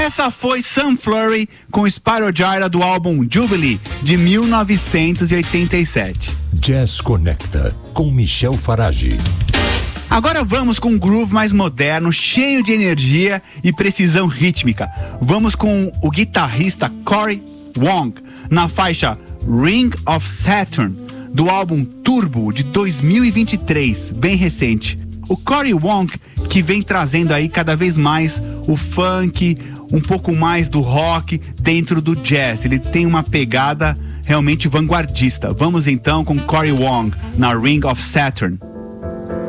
Essa foi Sam Flurry com Spyro Gyra do álbum Jubilee, de 1987. Jazz Conecta, com Michel Farage. Agora vamos com um groove mais moderno, cheio de energia e precisão rítmica. Vamos com o guitarrista Cory Wong, na faixa Ring of Saturn, do álbum Turbo, de 2023, bem recente. O Cory Wong, que vem trazendo aí cada vez mais o funk, um pouco mais do rock dentro do jazz. Ele tem uma pegada realmente vanguardista. Vamos então com Cory Wong na Ring of Saturn.